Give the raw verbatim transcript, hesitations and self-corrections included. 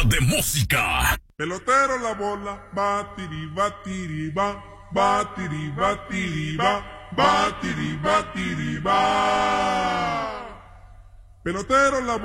de música. Pelotero la bola, batiri, batiri, ba, batiri, batiri, ba, batiri, batiri, ba. Pelotero la bola.